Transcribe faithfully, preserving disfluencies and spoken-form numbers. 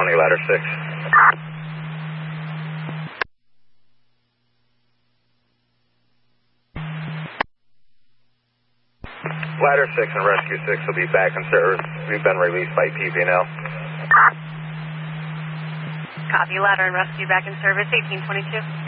twenty, ladder six. Ladder six and rescue six will be back in service. We've been released by P V N L. Copy, ladder and rescue back in service, eighteen twenty-two.